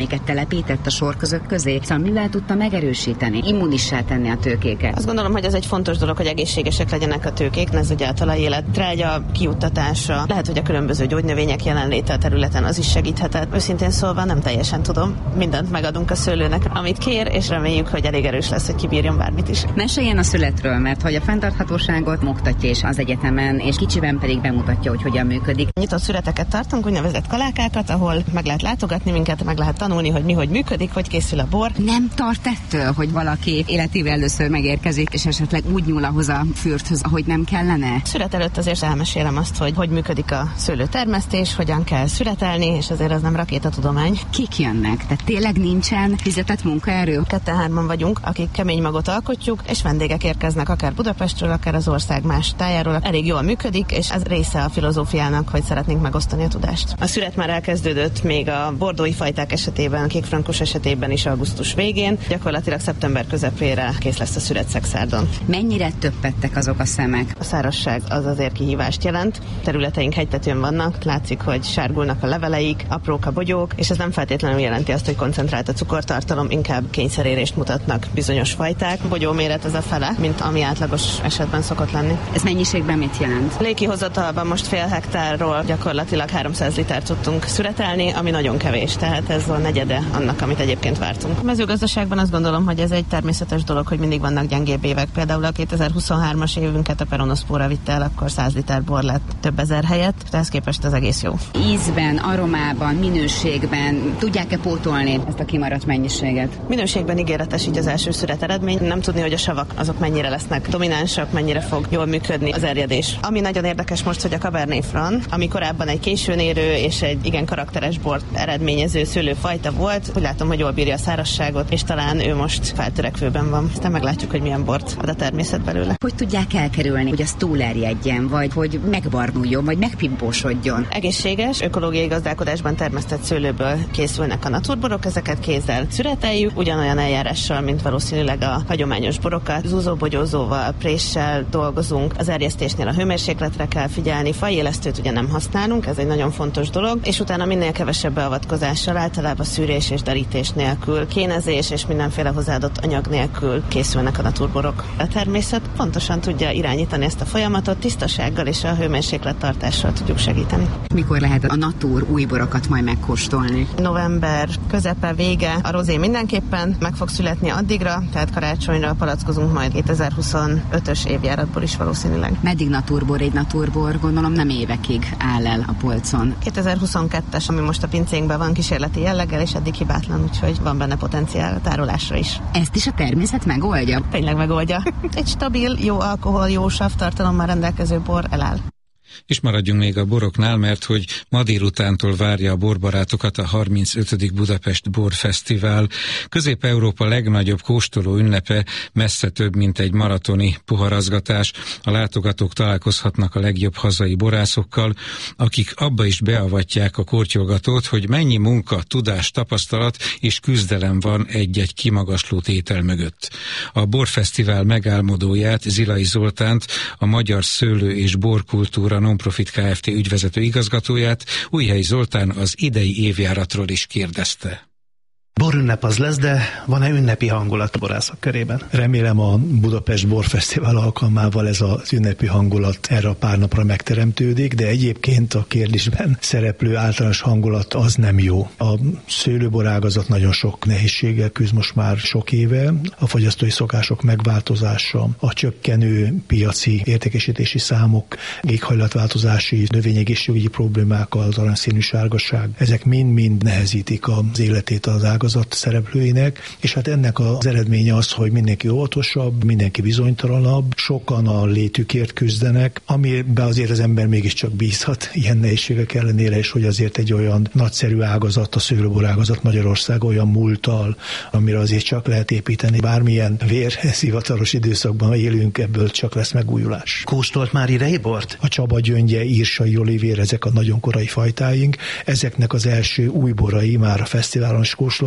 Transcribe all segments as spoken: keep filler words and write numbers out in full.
amiket telepített a sorközök közé, szóval mivel tudta megerősíteni, immunissá tenni a tőkéket? Azt gondolom, hogy ez egy fontos dolog, hogy egészségesek legyenek a tőkék, ez ugye a talajélet trágya kiuttatása, lehet, hogy a különböző gyógynövények jelenléte a területen az is segíthetett. Őszintén szólva nem teljesen tudom, mindent megadunk a szőlőnek, amit kér, és reméljük, hogy elég erős lesz, hogy kibírjon bármit is. Meséljen a születről, mert hogy a fenntarthatóságot oktatja is az egyetemen, és kicsiben pedig bemutatja, hogy hogyan működik. Nyitott születeket tartunk, úgynevezett kalákákat, ahol meg lehet látogatni minket, meg lehet tanulni, hogy mi hogy működik, hogy készül a bor. Nem tart ettől, hogy valaki életével először megérkezik, és esetleg úgy nyúl ahhoz a fürthöz, ahogy nem kellene? Szület előtt azért elmesélem azt, hogy hogy működik a szőlőtermesztés, hogyan kell születelni, és azért az nem rakétatudomány. Kik jönnek? Tehát tényleg nincsen fizetett munkaerő? Ketten-hárman vagyunk, akik kemény magot alkotjuk, és vendégek érkeznek akár Budapestről, akár az ország más tájáról. Elég jól működik, és ez része a filozófiának, hogy szeretnénk megosztani a tudást. A szület már elkezdődött még a bordói fajták esetében, a kékfrankos esetében is augusztus végén. Gyakorlatilag szeptember közepére kész lesz a szület Szexárdon. Mennyire töppettek azok a szemek? A szárazság az azért kihívást jelent. Területeink hegytetőn vannak, látszik, hogy sárgulnak a leveleik, aprók a bogyók, és ez nem feltétlenül jelenti azt, hogy koncentrált a cukortartalom, inkább kényszerérést mutatnak bizonyos fajták. A bogyó méret az a fele, mint ami átlagos esetben szokott lenni. Ez mennyiségben mit jelent? Légkihozatalban most fél hektárról gyakorlatilag háromszáz litert tudtunk szüretelni, ami nagyon kevés, tehát ez a negyede annak, amit egyébként vártunk. A mezőgazdaságban azt gondolom, hogy ez egy természetes dolog, hogy mindig vannak gyengébb évek. Például a kétezer-huszonhármas évünket a peronoszpóra vitte el, akkor száz liter bor lett több ezer helyett, de ehhez képest ez egész jó. Ízben, aromában, minőségben tudják-e pótolni ezt a kimaradt mennyiséget? Minőségben ígéretes így az első szüret eredmény. Nem tudni, hogy a savak azok mennyire lesznek dominánsak, mennyire fog jól működni az erjedés. Ami nagyon érdekes most, hogy a Cabernet Franc, ami korábban egy későn érő és egy igen karakteres bort eredményező szőlőfajta volt, úgy látom, hogy jól bírja a szárazságot, és talán ő most feltörekvőben van. Aztán meglátjuk, hogy milyen bort ad a természet belőle. Hogy tudják elkerülni, hogy az túlerjedjen, vagy hogy megbarnuljon, vagy megpimpósodjon? Egészséges, ökológiai gazdálkodásban termesztett szőlőből készülnek a naturborok, ezeket kézzel szüreteljük, ugyanolyan eljárással, mint valószínűleg a hagyományos borokat. Zúzóbogyózóval, préssel dolgozunk, az erjesztésnél a hőmérsékletre kell figyelni, fajélesztőt ugye nem használunk, ez egy nagyon fontos dolog, és utána minél kevesebb beavatkozással, általában szűrés és derítés nélkül, kénezés és mindenféle hozzáadott anyag nélkül készülnek a naturborok. A természet pontosan tudja irányítani ezt a folyamatot, tisztasággal és a hőmérséklet tartással tudjuk segíteni. Mikor lehet a natur új borokat majd megkóstolni? November közepe, vége, a rozé mindenképpen meg fog születni addigra, tehát karácsonyra palackozunk majd kétezer-huszonötös évjáratból is valószínűleg. Meddig naturbor egy naturbor? Gondolom nem évekig áll el a polcon. kétezer-huszonkettes, ami most a pincénkben van kísérleti jelleggel, és eddig hibátlan, úgyhogy van benne potenciál a tárolásra is. Ezt is a természet megoldja? Tényleg megoldja. Egy stabil, jó alkohol, jó savtartalommal rendelkező bor eláll. És maradjunk még a boroknál, mert hogy ma délutántól várja a borbarátokat a harmincötödik Budapest Borfesztivál. Közép-Európa legnagyobb kóstoló ünnepe, messze több, mint egy maratoni poharazgatás. A látogatók találkozhatnak a legjobb hazai borászokkal, akik abba is beavatják a kortyolgatót, hogy mennyi munka, tudás, tapasztalat és küzdelem van egy-egy kimagasló tétel mögött. A Borfesztivál megálmodóját, Zilai Zoltánt, a Magyar Szőlő és Borkultúra Nonprofit Kft. Ügyvezető igazgatóját, Újhelyi Zoltán az idei évjáratról is kérdezte. Borünnep az lesz, de van-e ünnepi hangulat a borászok körében? Remélem a Budapest Borfesztivál alkalmával ez az ünnepi hangulat erre a pár napra megteremtődik, de egyébként a kérdésben szereplő általános hangulat az nem jó. A szőlőborágazat nagyon sok nehézséggel küzd most már sok éve. A fogyasztói szokások megváltozása, a csökkenő piaci értékesítési számok, éghajlatváltozási, növényegészségügyi problémák, az aranyszínű sárgaság, ezek mind-mind nehezítik az életét az ágazat szereplőinek, és hát ennek az eredménye az, hogy mindenki óvatosabb, mindenki bizonytalanabb, sokan a létükért küzdenek, amiben azért az ember mégiscsak bízhat ilyen nehézségek ellenére, és hogy azért egy olyan nagyszerű ágazat, a szőlőborágazat Magyarország olyan múlttal, amire azért csak lehet építeni. Bármilyen vérszivatalos időszakban élünk, ebből csak lesz megújulás. Kóstolt már idei bort? A Csaba gyöngye, írsai olivér, ezek a nagyon korai fajtáink, ezeknek az első új borai már a fesztiválon is kóstolható,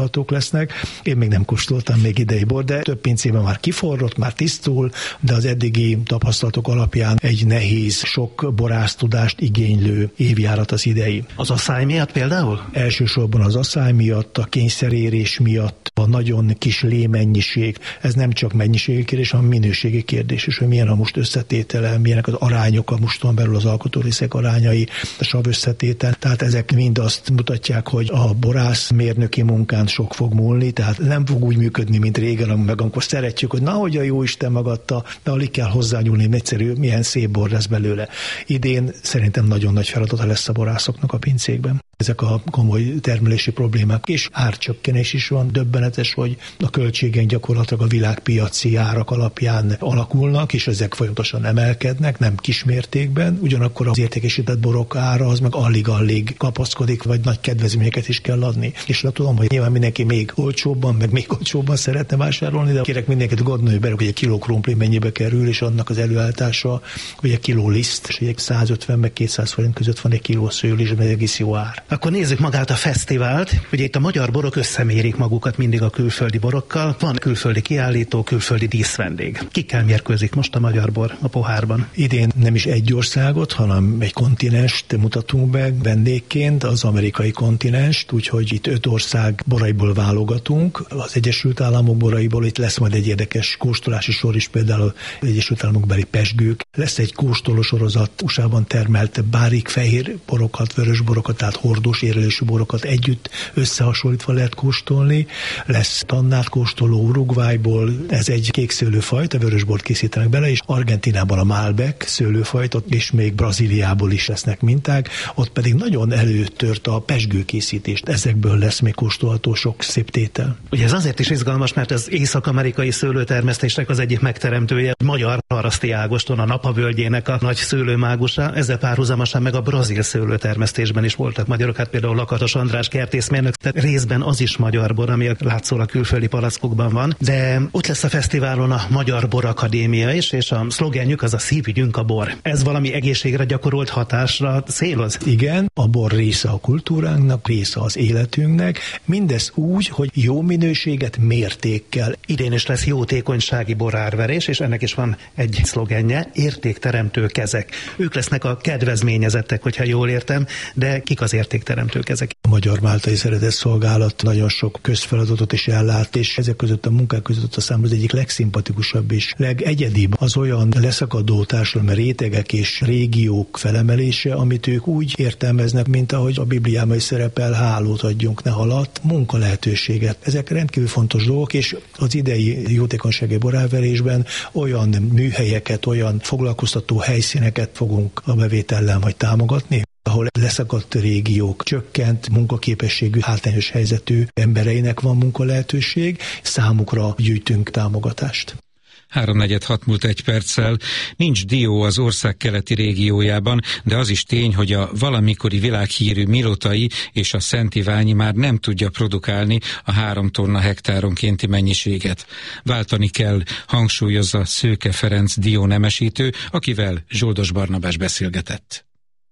kóstolhatók lesznek. Én még nem kóstoltam még idei bor, de több pincében már kiforrott, már tisztul, de az eddigi tapasztalatok alapján egy nehéz, sok borásztudást igénylő évjárat az idei. Az asszály miatt például? Elsősorban az asszály miatt, a kényszerérés miatt, a nagyon kis lémennyiség. Ez nem csak mennyiségi kérdés, hanem minőségi kérdés is, hogy milyen a must összetétele, milyenek az arányok a muston belül, az alkotórészek arányai, a sav összetétel. Tehát ezek mind azt mutatják, hogy a borász mérnöki munkán sok fog múlni, tehát nem fog úgy működni, mint régen, meg amikor szeretjük, hogy na, hogy a jó Isten megadta, de alig kell hozzányúlni, egyszerű, milyen szép bor lesz belőle. Idén szerintem nagyon nagy feladata lesz a borászoknak a pincékben. Ezek a komoly termelési problémák, és árcsökkenés is van, döbbenetes, hogy a költségeink gyakorlatilag a világpiaci árak alapján alakulnak, és ezek folyamatosan emelkednek, nem kismértékben, ugyanakkor az értékesített borok ára az meg alig-alig kapaszkodik, vagy nagy kedvezményeket is kell adni. És le tudom, hogy nyilván mindenki még olcsóbban, meg még olcsóbban szeretne vásárolni, de kérek mindenkit gondolni bele, hogy egy kiló krumpli mennyibe kerül, és annak az előállítása, vagy egy kiló liszt, és egy százötven meg kétszáz forint között van egy kiló szőlő, és ez egész jó ár. Akkor nézzük magát a fesztivált. Ugye itt a magyar borok összemérik magukat mindig a külföldi borokkal. Van külföldi kiállító, külföldi díszvendég. Kikkel mérkőzik most a magyar bor a pohárban? Idén nem is egy országot, hanem egy kontinenst mutatunk be vendégként, az amerikai kontinenst, úgyhogy itt öt ország boraiból válogatunk. Az Egyesült Államok boraiból itt lesz majd egy érdekes kóstolási sor is, például az Egyesült Államokbeli pezsgők. Lesz egy kóstolósorozat, u es á-ban termelt bárik, fehér borokat, vörös borokat, tehát hordós érlelésű borokat együtt összehasonlítva lehet kóstolni. Lesz tannát kóstoló Uruguayból, ez egy kék szőlőfajta, vörösbort készítenek bele, és Argentínában a Malbec szőlőfajta, és még Brazíliából is lesznek minták, ott pedig nagyon előtört a pezsgőkészítést. Ezekből lesz még kóstolható sok szép tétel. Ugye ez azért is izgalmas, mert az észak-amerikai szőlőtermesztésnek az egyik megteremtője, magyar Haraszti Ágoston, a Napavölgyének a nagy szőlőmágusa, ezzel párhuzamosan meg a brazil szőlőtermesztésben is voltak magyarok, hát például Lakatos András kertészmérnök, tehát részben az is magyar bor, ami látszólag külföldi palackokban van, de ott lesz a fesztiválon a Magyar Bor Akadémia is, és a szlogenjük az a szívügyünk a bor. Ez valami egészségre gyakorolt hatásra céloz? Igen, a bor része a kultúránknak, része az életünknek, mindez úgy, hogy jó minőséget mértékkel. Idén is lesz jótékonysági borárverés, és ennek is van egy szlogenje, értékteremtő kezek. Ők lesznek a kedvezményezettek, hogyha jól értem, de kik az értékteremtők ezek? A Magyar Máltai Szeretetszolgálat nagyon sok közfeladatot is ellát, és ezek között a munkák között a számomra az egyik legszimpatikusabb és legegyedibb az olyan leszakadó társadalmi rétegek és régiók felemelése, amit ők úgy értelmeznek, mint ahogy a Bibliában is szerepel, hálót adjunk, ne halat, munka lehetőséget. Ezek rendkívül fontos dolgok, és az idei jótékonysági borárverésben olyan műhelyeket, olyan foglalkoztató helyszíneket fogunk a bevétellel majd támogatni, ahol leszakadt régiók, csökkent munkaképességű, hátrányos helyzetű embereinek van munkalehetőség, számukra gyűjtünk támogatást. háromnegyed hat múlt egy perccel. Nincs dió az ország keleti régiójában, de az is tény, hogy a valamikori világhírű Milotai és a Szent Iványi már nem tudja produkálni a három tonna hektáronkénti mennyiséget. Váltani kell, hangsúlyozza Szőke Ferenc diónemesítő, akivel Zsoldos Barnabás beszélgetett.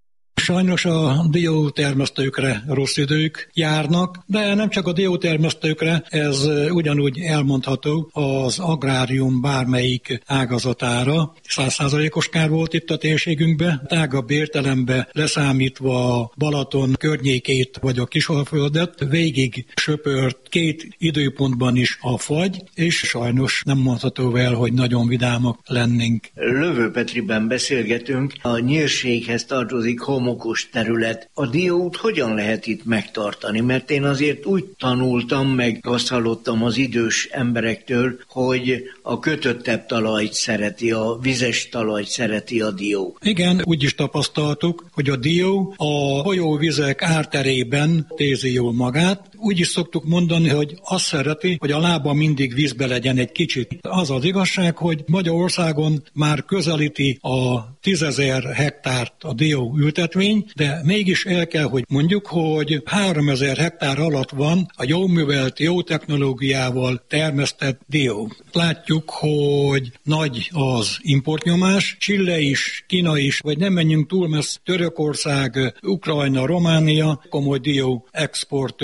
Sajnos a diótermesztőkre rossz idők járnak, de nem csak a diótermesztőkre, ez ugyanúgy elmondható az agrárium bármelyik ágazatára. száz százalékos kár volt itt a térségünkben, tágabb értelemben leszámítva a Balaton környékét vagy a Kisalföldet, végig söpört két időpontban is a fagy, és sajnos nem mondható el, hogy nagyon vidámak lennénk. Lövő Petriben beszélgetünk, a nyírséghez tartozik homokos terület. A diót hogyan lehet itt megtartani? Mert én azért úgy tanultam, meg azt hallottam az idős emberektől, hogy a kötöttebb talajt szereti, a vizes talajt szereti a dió. Igen, úgy is tapasztaltuk, hogy a dió a folyóvizek árterében tézi jól magát. Úgy is szoktuk mondani, hogy azt szereti, hogy a lába mindig vízbe legyen egy kicsit. Az az igazság, hogy Magyarországon már közelíti a tízezer hektárt a dió ültetvény, de mégis el kell, hogy mondjuk, hogy háromezer hektár alatt van a jó művelt, jó technológiával termesztett dió. Látjuk, hogy nagy az importnyomás, Chile is, Kína is, vagy nem menjünk túl messze, Törökország, Ukrajna, Románia komoly dió exportőr lesz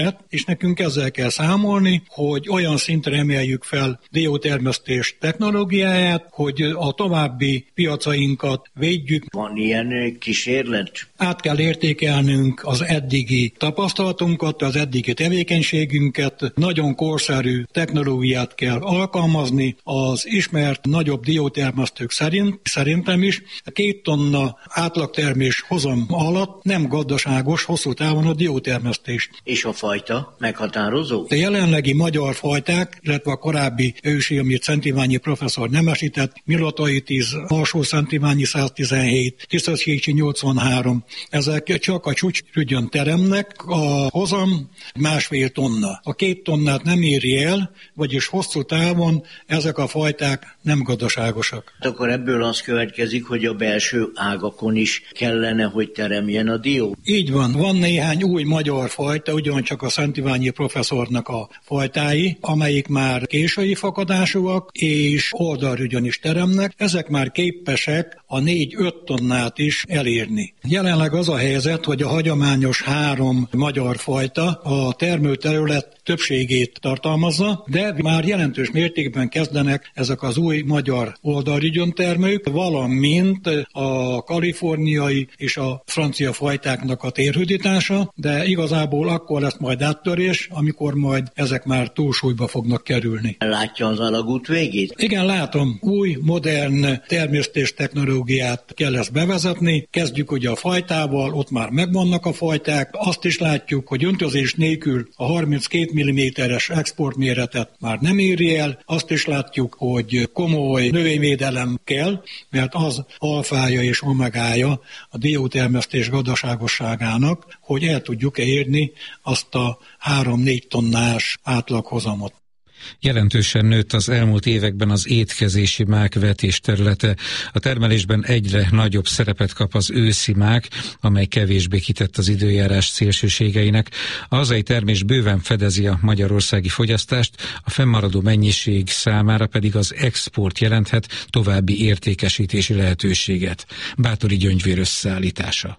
terület, és nekünk ezzel kell számolni, hogy olyan szintre emeljük fel diótermesztés technológiáját, hogy a további piacainkat védjük. Van ilyen kísérlet? Át kell értékelnünk az eddigi tapasztalatunkat, az eddigi tevékenységünket, nagyon korszerű technológiát kell alkalmazni, az ismert nagyobb diótermesztők szerint, szerintem is a két tonna átlagtermés hozam alatt nem gazdaságos hosszú távon a diótermesztés. És a fajta meghatározó? A jelenlegi magyar fajták, illetve a korábbi ősi, amit Szentiványi professzor nemesített, Milotaitis, alsó Szentiványi száz tizenhét, Tiszaszécsi nyolcvanhárom, ezek csak a csúcsrügyön teremnek, a hozam másfél tonna. A két tonnát nem éri el, vagyis hosszú távon ezek a fajták nem gazdaságosak. Akkor ebből az következik, hogy a belső ágakon is kellene, hogy teremjen a dió? Így van. Van néhány új magyar fajta, ugyancsak a Szentiványi professzornak a fajtái, amelyik már késői fakadásúak, és oldalrügyön is teremnek. Ezek már képesek a négy-öt tonnát is elérni. Jelenleg az a helyzet, hogy a hagyományos három magyar fajta a termőterület többségét tartalmazza, de már jelentős mértékben kezdenek ezek az új magyar oldalrügyön termők, valamint a kaliforniai és a francia fajtáknak a térhódítása, de igazából akkor lesz majd áttörés, amikor majd ezek már túlsúlyba fognak kerülni. Látja az alagút végét? Igen, látom. Új, modern termesztés technológiát kell ezt bevezetni. Kezdjük ugye a fajtával, ott már megvannak a fajták. Azt is látjuk, hogy öntözés nélkül a harminckét milliméteres exportméretet már nem éri el. Azt is látjuk, hogy komoly növényvédelem kell, mert az alfája és omegája a diótermesztés gazdaságosságának, hogy el tudjuk érni azt a három-négy tonnás átlaghozamot. Jelentősen nőtt az elmúlt években az étkezési mák vetés területe. A termelésben egyre nagyobb szerepet kap az őszi mák, amely kevésbé kitett az időjárás szélsőségeinek. A hazai termés bőven fedezi a magyarországi fogyasztást, a fennmaradó mennyiség számára pedig az export jelenthet további értékesítési lehetőséget. Báthori Gyöngyvér összeállítása.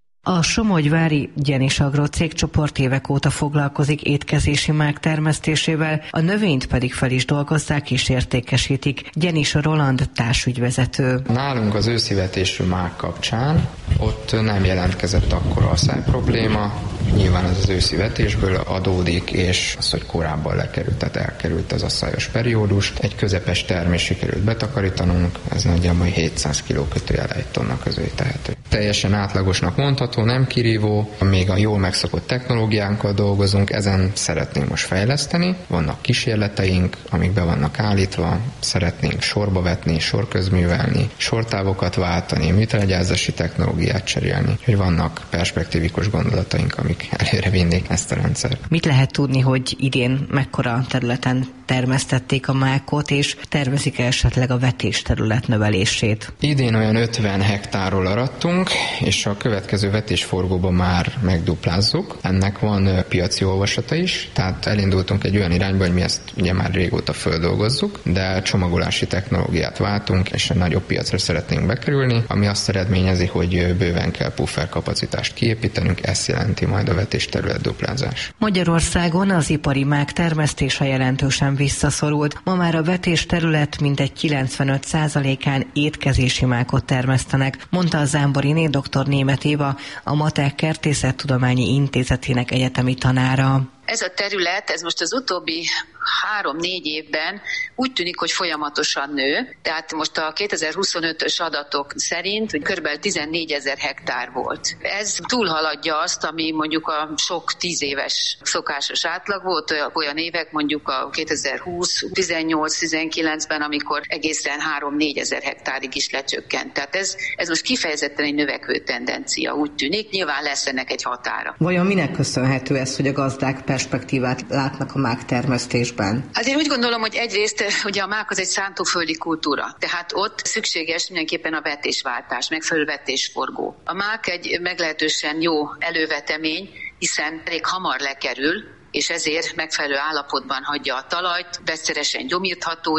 A somogyvári Gyenis Agro cégcsoport évek óta foglalkozik étkezési mák termesztésével, a növényt pedig fel is dolgozzák és értékesítik. Gyenis Roland társügyvezető. Nálunk az őszivetésű mák kapcsán ott nem jelentkezett akkora a száj probléma, nyilván ez az őszi vetésből adódik, és az, hogy korábban lekerült, tehát elkerült ez a szajos periódus. Egy közepes termés sikerült betakarítanunk, ez nagyjából hétszáz kiló kötőjel egy tonna közé tehető. Teljesen átlagosnak mondható, nem kirívó, még a jól megszokott technológiánkkal dolgozunk, ezen szeretnénk most fejleszteni. Vannak kísérleteink, amik be vannak állítva, szeretnénk sorba vetni, sorközművelni, sortávokat váltani, műtrágyázási technológiát cserélni, hogy vannak perspektívikus gondolataink, amik előre vinnék ezt a rendszert. Mit lehet tudni, hogy idén mekkora területen termesztették a mákot, és tervezik esetleg a vetés terület növelését? Idén olyan ötven hektárról arattunk, és a következő vetésforgóban már megduplázzuk. Ennek van piaci olvasata is, tehát elindultunk egy olyan irányba, hogy mi ezt ugye már régóta földolgozzuk, de csomagolási technológiát váltunk, és egy nagyobb piacra szeretnénk bekerülni, ami azt eredményezi, hogy bőven kell pufferkapacitást kiépítenünk, ezt jelenti majd a vetésterület duplázás. Magyarországon az ipari mák termesztése jelentősen visszaszorult. Ma már a vetésterület mintegy kilencvenöt százalékán étkezési mákot termesztenek, mondta a Zámboriné dr. Németh Éva, a Matek Kertészettudományi Intézetének egyetemi tanára. Ez a terület, ez most az utóbbi három-négy évben úgy tűnik, hogy folyamatosan nő. Tehát most a kétezer-huszonötös adatok szerint kb. tizennégyezer hektár volt. Ez túlhaladja azt, ami mondjuk a sok tíz éves szokásos átlag volt, olyan évek mondjuk a kétezer-húsz, tizennyolc, tizenkilencben, amikor egészen három-négyezer hektárig is lecsökkent. Tehát ez, ez most kifejezetten egy növekvő tendencia, úgy tűnik. Nyilván lesz ennek egy határa. Vajon minek köszönhető ez, hogy a gazdák perspektívát látnak a mák termesztésben? Hát én úgy gondolom, hogy egyrészt ugye a mák az egy szántóföldi kultúra, tehát ott szükséges mindenképpen a vetésváltás, megfelelő vetésforgó. A mák egy meglehetősen jó elővetemény, hiszen elég hamar lekerül, és ezért megfelelő állapotban hagyja a talajt, vegyszeresen gyomírtható is,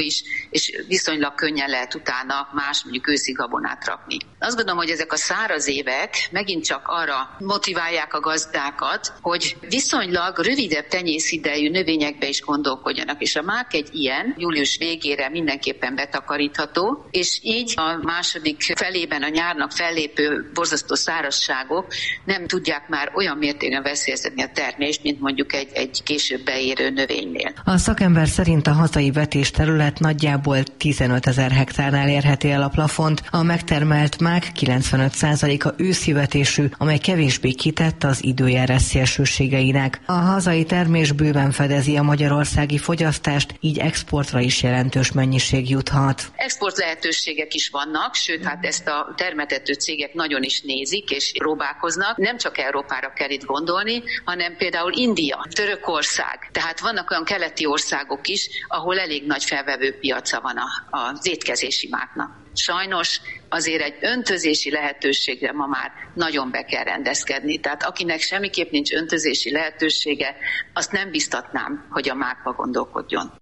és viszonylag könnyen lehet utána más, mondjuk őszi gabonát rakni. Azt gondolom, hogy ezek a száraz évek megint csak arra motiválják a gazdákat, hogy viszonylag rövidebb tenyészidejű növényekbe is gondolkodjanak, és a mák egy ilyen, július végére mindenképpen betakarítható, és így a második felében a nyárnak fellépő borzasztó szárazságok nem tudják már olyan mértékben veszélyeztetni a termést, mint mondjuk egy, egy később beérő növénynél. A szakember szerint a hazai vetésterület nagyjából tizenöt ezer hektárnál érheti el a plafont, a megtermelt mák kilencvenöt százaléka őszi vetésű, amely kevésbé kitett az időjárás szélsőségeinek. A hazai termés bőven fedezi a magyarországi fogyasztást, így exportra is jelentős mennyiség juthat. Export lehetőségek is vannak, sőt, hát ezt a termetető cégek nagyon is nézik és próbálkoznak. Nem csak Európára kell itt gondolni, hanem például India, Törökország. Tehát vannak olyan keleti országok is, ahol elég nagy felvevő piaca van a, az étkezési máknak. Sajnos azért egy öntözési lehetőségre ma már nagyon be kell rendezkedni. Tehát akinek semmiképp nincs öntözési lehetősége, azt nem biztatnám, hogy a mákba gondolkodjon.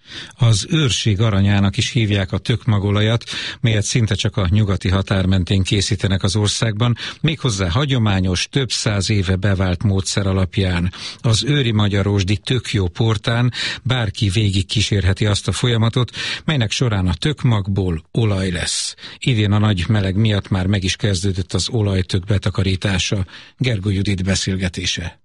Az őrség aranyának is hívják a tökmagolajat, melyet szinte csak a nyugati határ mentén készítenek az országban, méghozzá hagyományos, több száz éve bevált módszer alapján. Az őri magyarósdi Tök jó portán bárki végig kísérheti azt a folyamatot, melynek során a tökmagból olaj lesz. Idén a nagy meleg miatt már meg is kezdődött az olajtök betakarítása. Gergő Judit beszélgetése.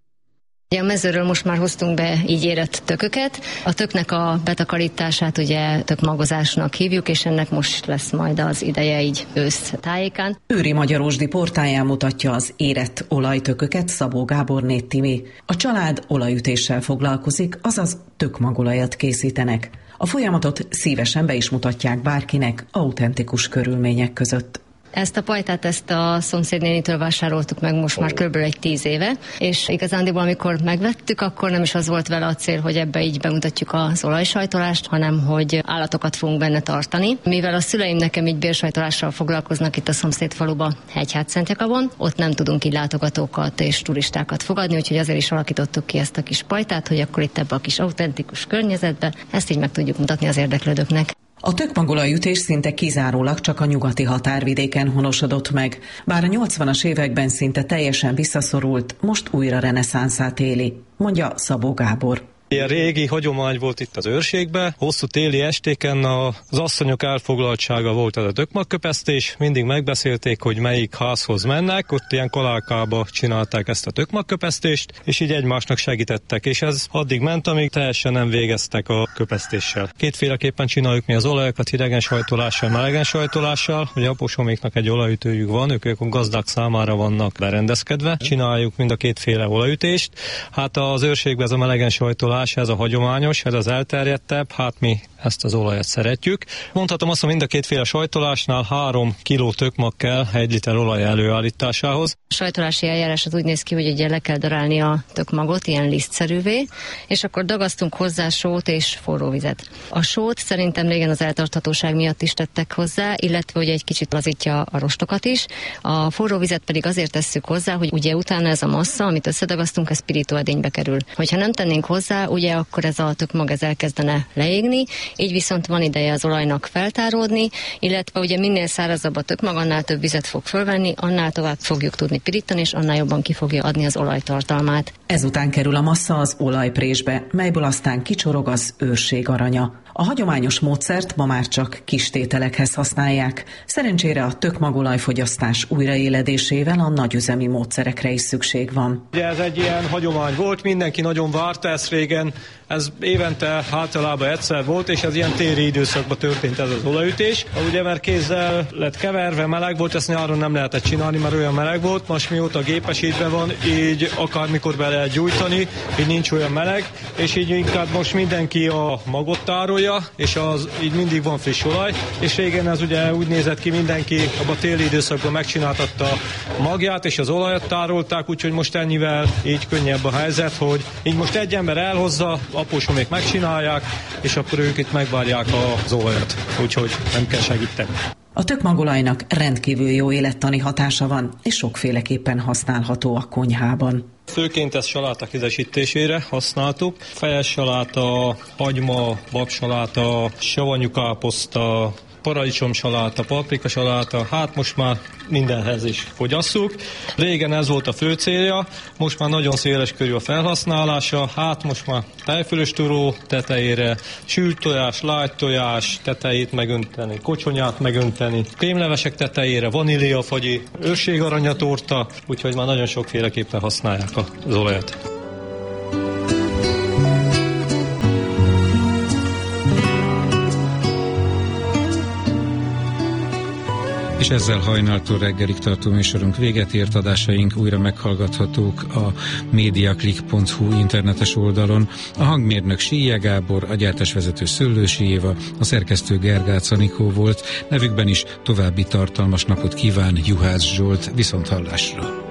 A mezőről most már hoztunk be így érett tököket. A töknek a betakarítását ugye tökmagozásnak hívjuk, és ennek most lesz majd az ideje így ősz tájékán. Őri magyarósdi portáján mutatja az érett olajtököket Szabó Gáborné Timi. A család olajütéssel foglalkozik, azaz tökmagolajat készítenek. A folyamatot szívesen be is mutatják bárkinek autentikus körülmények között. Ezt a pajtát, ezt a szomszédnénitől vásároltuk meg most már kb. Egy tíz éve, és igazándiból amikor megvettük, akkor nem is az volt vele a cél, hogy ebbe így bemutatjuk az olajsajtolást, hanem hogy állatokat fogunk benne tartani. Mivel a szüleim nekem így bérsajtolással foglalkoznak itt a szomszédfaluba, Hegyhát-Szentjakabon, ott nem tudunk így látogatókat és turistákat fogadni, úgyhogy azért is alakítottuk ki ezt a kis pajtát, hogy akkor itt ebbe a kis autentikus környezetbe ezt így meg tudjuk mutatni az érdeklődőknek. A tökmagolajütés szinte kizárólag csak a nyugati határvidéken honosodott meg, bár a nyolcvanas években szinte teljesen visszaszorult, most újra reneszánszát éli, mondja Szabó Gábor. Ilyen régi hagyomány volt itt az őrségben, hosszú téli estéken az asszonyok elfoglaltsága volt ez a tökmagköpesztés, mindig megbeszélték, hogy melyik házhoz mennek, ott ilyen kolálkába csinálták ezt a tökmagköpesztést, és így egymásnak segítettek, és ez addig ment, amíg teljesen nem végeztek a köpesztéssel. Kétféleképpen csináljuk mi az olajokat, hidegen sajtolással, melegen sajtolással, ugye apósoméknak egy olajütőjük van, ők, ők a gazdák számára vannak berendezkedve, csináljuk mind a kétféle olajütést. Hát az őrségben ez a melegen sajtolás, ez a hagyományos, ez az elterjedtebb, hát mi ezt az olajat szeretjük. Mondhatom azt, hogy mind a kétféle sajtolásnál három kiló tökmag kell egy liter olaj előállításához. A sajtolási eljárás az úgy néz ki, hogy ugye le kell darálni a tökmagot, ilyen lisztszerűvé, és akkor dagasztunk hozzá sót és forró vizet. A sót szerintem régen az eltarthatóság miatt is tettek hozzá, illetve hogy egy kicsit lazítja a rostokat is. A forró vizet pedig azért tesszük hozzá, hogy ugye utána ez a massza, amit összedagasztunk, ez pirítóedénybe kerül. Hogyha nem tennénk hozzá, ugye akkor ez a tökmag ez elkezdene leégni, így viszont van ideje az olajnak feltáródni, illetve ugye minél szárazabb a tökmag, annál több vizet fog fölvenni, annál tovább fogjuk tudni pirítani, és annál jobban ki fogja adni az olajtartalmát. Ezután kerül a massza az olajprésbe, melyből aztán kicsorog az őrség aranya. A hagyományos módszert ma már csak kis tételekhez használják. Szerencsére a tökmagolajfogyasztás újraéledésével a nagyüzemi módszerekre is szükség van. Ugye ez egy ilyen hagyomány volt, mindenki nagyon várta ezt régen, ez évente általában egyszer volt, és ez ilyen téli időszakban történt ez az olajütés. Ugye mert kézzel lett keverve, meleg volt, ezt nyáron nem lehetett csinálni, mert olyan meleg volt, most mióta gépesítve van, így akármikor be lehet gyújtani, így nincs olyan meleg, és így inkább most mindenki a magot tárolja, és az így mindig van friss olaj, és régen ez ugye úgy nézett ki, mindenki abban a téli időszakban megcsináltatta a magját, és az olajat tárolták, úgyhogy most ennyivel így könnyebb a helyzet, hogy így most egy ember elhozza, apósomék megcsinálják, és akkor ők itt megvárják az olajat, úgyhogy nem kell segíteni. A tökmagolajnak rendkívül jó élettani hatása van, és sokféleképpen használható a konyhában. Főként ezt saláták ízesítésére használtuk. Fejes saláta, hagyma, babsaláta, savanyú káposzta, paradicsomsaláta, paprikasaláta, hát most már mindenhez is fogyasszuk. Régen ez volt a fő célja, most már nagyon széles körű a felhasználása, hát most már tejfölös turó tetejére, sült tojás, lágy tojás tetejét megönteni, kocsonyát megönteni, krémlevesek tetejére, vaníliafagyi, őrségaranyatorta, úgyhogy már nagyon sokféleképpen használják az olajat. És ezzel hajnaltól reggelig tartó műsorunk véget ért, adásaink újra meghallgathatók a mediaclick pont hu internetes oldalon. A hangmérnök Síje Gábor, a gyártásvezető Szőlősi Éva, a szerkesztő Gergác Anikó volt, nevükben is további tartalmas napot kíván Juhász Zsolt, viszonthallásra.